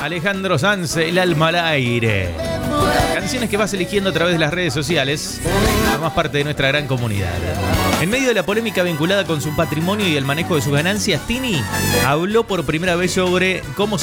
Alejandro Sanz, El alma al aire. Canciones que vas eligiendo a través de las redes sociales. Formas parte de nuestra gran comunidad. En medio de la polémica vinculada con su patrimonio y el manejo de sus ganancias, Tini habló por primera vez sobre cómo